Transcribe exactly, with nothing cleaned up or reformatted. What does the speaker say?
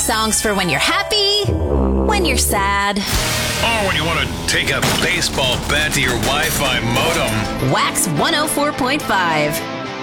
Songs for when you're happy, when you're sad. Or when you want to take a baseball bat to your Wi-Fi modem. Wax one oh four point five.